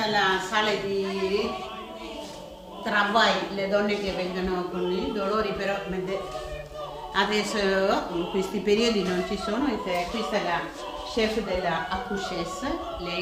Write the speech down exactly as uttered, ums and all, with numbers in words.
questa è la sala di travail, le donne che vengono con i dolori, però adesso in questi periodi non ci sono. Questa è la chef della accouchesse, lei